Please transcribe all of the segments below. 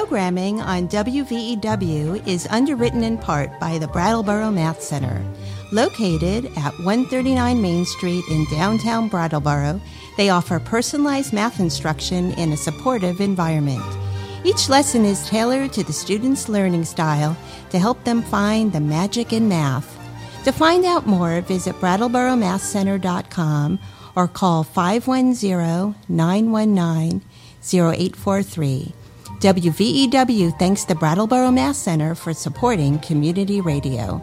Programming on WVEW is underwritten in part by the Brattleboro Math Center. Located at 139 Main Street in downtown Brattleboro, they offer personalized math instruction in a supportive environment. Each lesson is tailored to the student's learning style to help them find the magic in math. To find out more, visit BrattleboroMathCenter.com or call 510-919-0843. WVEW thanks the Brattleboro Math Center for supporting community radio.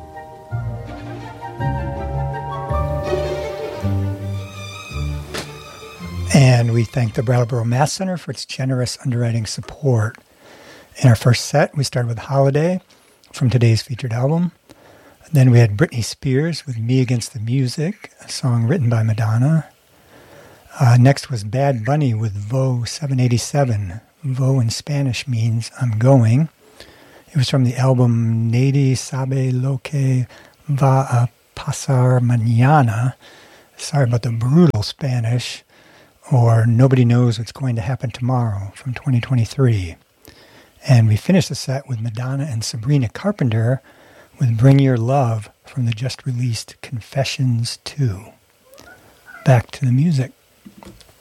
And we thank the Brattleboro Math Center for its generous underwriting support. In our first set, we started with Holiday from today's featured album. Then we had Britney Spears with Me Against the Music, a song written by Madonna. Next was Bad Bunny with Vo 787. Vo in Spanish means I'm going. It was from the album Nadie Sabe Lo Que Va a Pasar Mañana. Sorry about the brutal Spanish. Or Nobody Knows What's Going to Happen Tomorrow from 2023. And we finished the set with Madonna and Sabrina Carpenter with Bring Your Love from the just-released Confessions 2. Back to the music.